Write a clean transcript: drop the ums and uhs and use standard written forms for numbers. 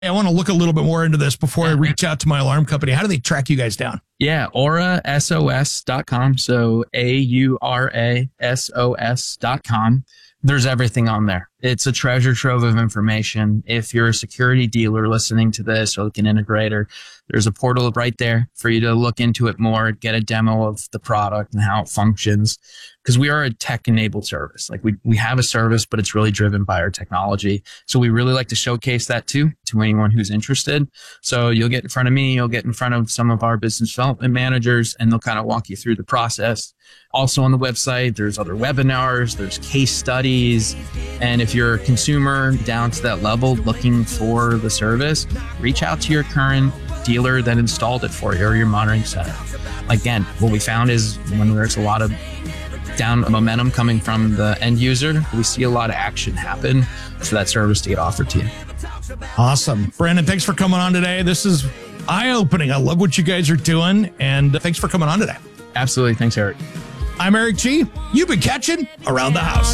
I want to look a little bit more into this before I reach out to my alarm company. How do they track you guys down? Yeah, aurasos.com. So AURASOS.com. There's everything on there. It's a treasure trove of information. If you're a security dealer listening to this or like an integrator, there's a portal right there for you to look into it more, get a demo of the product and how it functions. Because we are a tech-enabled service. Like we have a service, but it's really driven by our technology. So we really like to showcase that too to anyone who's interested. So you'll get in front of me, you'll get in front of some of our business development managers, and they'll kind of walk you through the process. Also on the website, there's other webinars, there's case studies. And if you're a consumer down to that level looking for the service, reach out to your current dealer that installed it for you or your monitoring center. Again, what we found is when there's a lot of down momentum coming from the end user, we see a lot of action happen for that service to get offered to you. Awesome. Brandon, thanks for coming on today. This is eye-opening. I love what you guys are doing, and thanks for coming on today. Absolutely. Thanks, Eric. I'm Eric G. You've been catching Around the House.